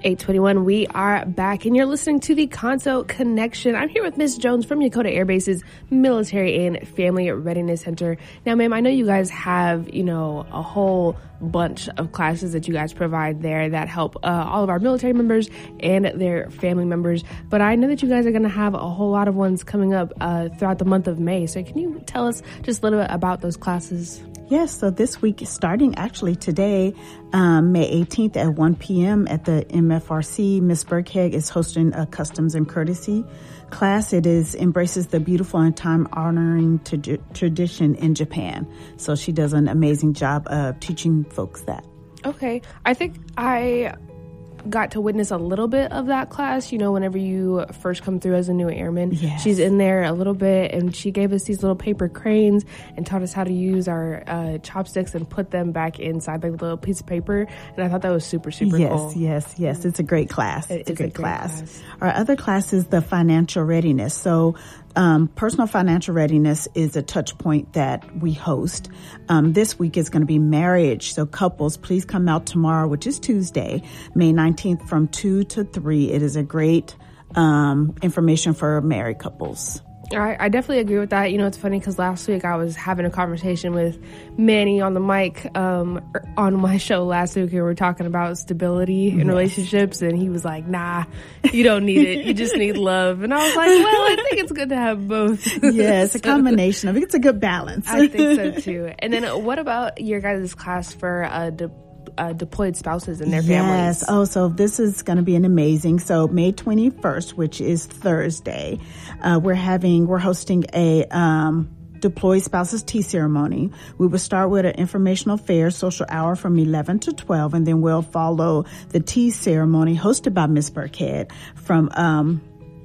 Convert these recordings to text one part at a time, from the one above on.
8:21. We are back, and you're listening to the Conso Connection. I'm here with Ms. Jones from Yokota Air Base's Military and Family Readiness Center. Now, ma'am, I know you guys have, a whole bunch of classes that you guys provide there that help all of our military members and their family members. But I know that you guys are going to have a whole lot of ones coming up throughout the month of May. So can you tell us just a little bit about those classes? Yes, so this week, starting actually today, May 18th at 1 p.m. at the MFRC, Ms. Burkhead is hosting a Customs and Courtesy class. It embraces the beautiful and time-honoring tradition in Japan. So she does an amazing job of teaching folks that. Okay. I think I got to witness a little bit of that class, whenever you first come through as a new airman. Yes. She's in there a little bit, and she gave us these little paper cranes and taught us how to use our chopsticks and put them back inside like a little piece of paper. And I thought that was super, super cool. Yes. It's a great class. It's a great class. Our other class is the financial readiness. So personal financial readiness is a touch point that we host. This week is going to be marriage. So couples, please come out tomorrow, which is Tuesday, May 19th from 2 to 3. It is a great information for married couples. I definitely agree with that. It's funny because last week I was having a conversation with Manny on the mic on my show last week. We were talking about stability in relationships, and he was like, nah, you don't need it. You just need love. And I was like, well, I think it's good to have both. Yes, a combination of it. It's a good balance. I think so, too. And then what about your guys' class for deployed spouses and their families? Yes. Oh, so this is going to be an amazing. So May 21st, which is Thursday, we're hosting a deployed spouses tea ceremony. We will start with an informational fair social hour from 11 to 12, and then we'll follow the tea ceremony hosted by Ms. Burkhead from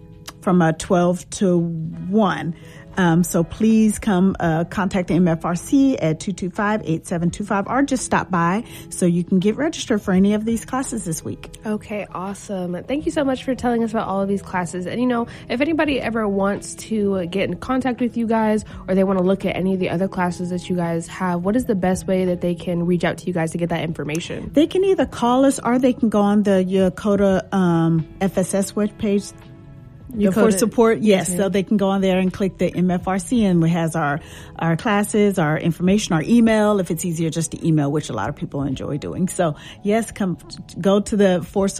12 to 1. So please come contact the MFRC at 225-8725 or just stop by so you can get registered for any of these classes this week. Okay, awesome. Thank you so much for telling us about all of these classes. And, if anybody ever wants to get in contact with you guys or they want to look at any of the other classes that you guys have, what is the best way that they can reach out to you guys to get that information? They can either call us or they can go on the Yokota FSS webpage. For support, yes. Yeah. So they can go on there and click the MFRC, and it has our classes, our information, our email, if it's easier just to email, which a lot of people enjoy doing. So yes, go to the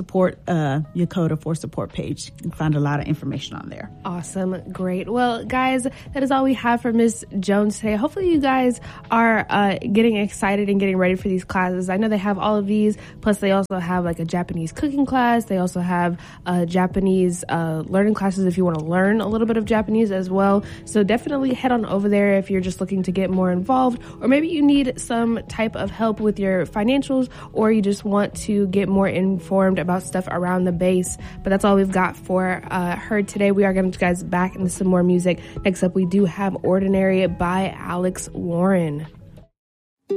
Yokota for support page and find a lot of information on there. Awesome. Great. Well, guys, that is all we have for Ms. Jones today. Hopefully you guys are getting excited and getting ready for these classes. I know they have all of these, plus they also have like a Japanese cooking class. They also have Japanese learning classes if you want to learn a little bit of Japanese as well. So definitely head on over there if you're just looking to get more involved, or maybe you need some type of help with your financials, or you just want to get more informed about stuff around the base. But that's all we've got for her today. We are going to guys back into some more music. Next up, we do have Ordinary by Alex Warren.